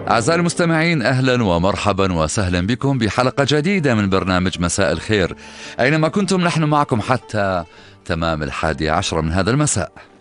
أعزائي المستمعين، أهلا ومرحبا وسهلا بكم بحلقة جديدة من برنامج مساء الخير. أينما كنتم نحن معكم حتى تمام 11:10 من هذا المساء.